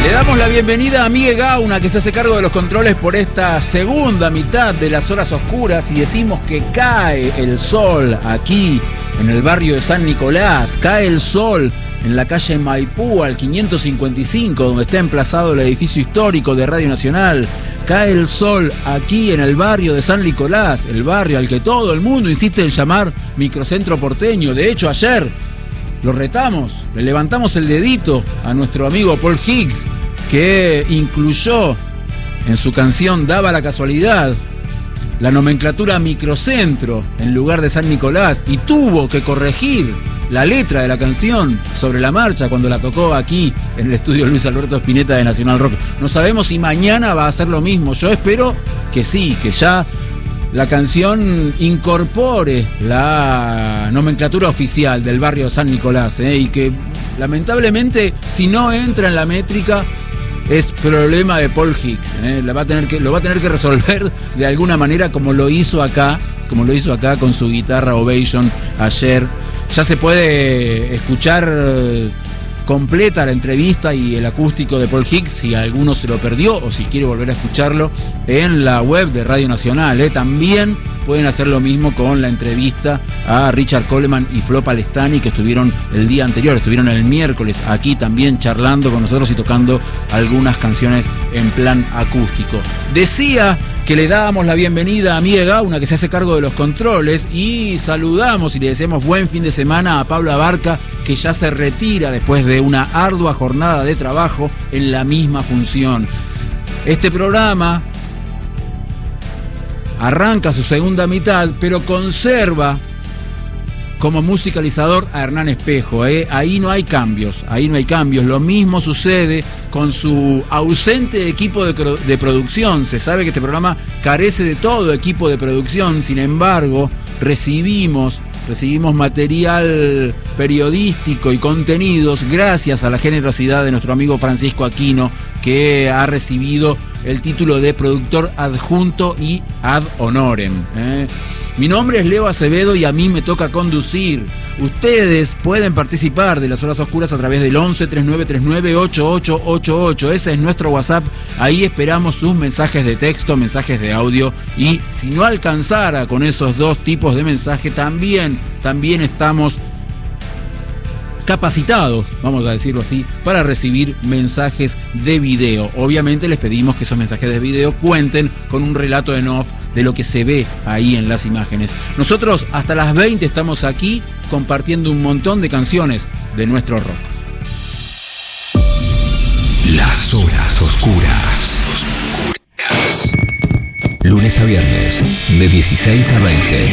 Le damos la bienvenida a Miguel Gauna, que se hace cargo de los controles por esta segunda mitad de las horas oscuras, y decimos que cae el sol aquí en el barrio de San Nicolás, cae el sol en la calle Maipú al 555, donde está emplazado el edificio histórico de Radio Nacional. Cae el sol aquí en el barrio de San Nicolás, el barrio al que todo el mundo insiste en llamar microcentro porteño. De hecho, ayer lo retamos, le levantamos el dedito a nuestro amigo Paul Higgs, que incluyó en su canción Daba la casualidad la nomenclatura microcentro en lugar de San Nicolás, y tuvo que corregir la letra de la canción sobre la marcha cuando la tocó aquí en el estudio Luis Alberto Spinetta de Nacional Rock. No sabemos si mañana va a hacer lo mismo. Yo espero que sí, que ya la canción incorpore la nomenclatura oficial del barrio San Nicolás, y que lamentablemente, si no entra en la métrica, es problema de Paul Higgs. Lo va a tener que resolver de alguna manera, como lo hizo acá con su guitarra Ovation ayer. Ya se puede escuchar completa la entrevista y el acústico de Paul Higgs, si alguno se lo perdió o si quiere volver a escucharlo, en la web de Radio Nacional. También pueden hacer lo mismo con la entrevista a Richard Coleman y Flo Palestani, que estuvieron el día anterior, estuvieron el miércoles aquí también charlando con nosotros y tocando algunas canciones en plan acústico. Decía que le dábamos la bienvenida a Miguel Gauna, que se hace cargo de los controles, y saludamos y le deseamos buen fin de semana a Pablo Abarca, que ya se retira después de una ardua jornada de trabajo en la misma función. Este programa arranca su segunda mitad, pero conserva como musicalizador a Hernán Espejo. Ahí no hay cambios. Lo mismo sucede con su ausente equipo de producción. Se sabe que este programa carece de todo equipo de producción. Sin embargo, recibimos material periodístico y contenidos gracias a la generosidad de nuestro amigo Francisco Aquino, que ha recibido el título de productor adjunto y ad honorem. Mi nombre es Leo Acevedo y a mí me toca conducir. Ustedes pueden participar de las horas oscuras a través del 11 3939 8888. Ese es nuestro WhatsApp. Ahí esperamos sus mensajes de texto, mensajes de audio, y si no alcanzara con esos dos tipos de mensaje, también estamos capacitados, vamos a decirlo así, para recibir mensajes de video. Obviamente les pedimos que esos mensajes de video cuenten con un relato en off de lo que se ve ahí en las imágenes. Nosotros hasta las 20 estamos aquí compartiendo un montón de canciones de nuestro rock. Las horas oscuras. Lunes a viernes, de 16 a 20.